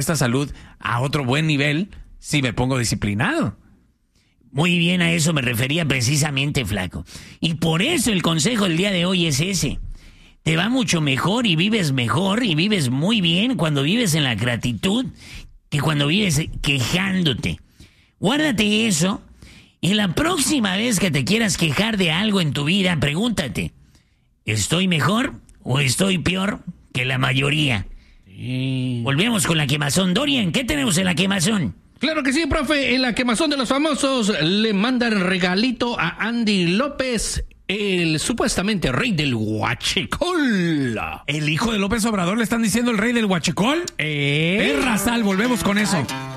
esta salud a otro buen nivel si me pongo disciplinado. Muy bien, a eso me refería precisamente, flaco. Y por eso el consejo del día de hoy es ese. Te va mucho mejor y vives muy bien cuando vives en la gratitud que cuando vives quejándote. Guárdate eso y la próxima vez que te quieras quejar de algo en tu vida, pregúntate, ¿estoy mejor o estoy peor que la mayoría? Volvemos con la quemazón. Dorian, ¿qué tenemos en la quemazón? Claro que sí, profe. En la quemazón de los famosos le mandan regalito a Andy López, el supuestamente rey del huachicol. ¿El hijo de López Obrador le están diciendo el rey del huachicol? Razal, volvemos con eso.